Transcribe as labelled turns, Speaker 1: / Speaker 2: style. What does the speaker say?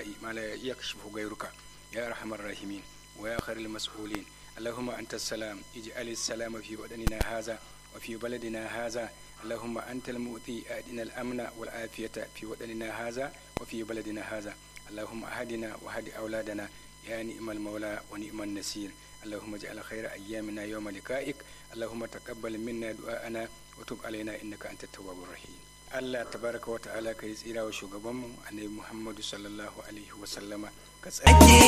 Speaker 1: ما لا يكشفه غيرك يا أرحم الراحمين ويا خير المسؤولين. اللهم أنت السلام اجعل السلام في وطننا هذا وفي بلدنا هذا. اللهم أنت المؤتي أهدنا الأمن والعافية في وطننا هذا وفي بلدنا هذا. اللهم أهدنا وهد أولادنا يا نعم المولى ونعم النصير. اللهم اجعل خير أيامنا يوم لقائك. اللهم تقبل منا دعاءنا وتب علينا إنك أنت التواب الرحيم. Allah tabaraka wa ta'ala ka yi tsira wa shugabanmu annabi Muhammadu sallallahu alaihi wa sallama ka tsare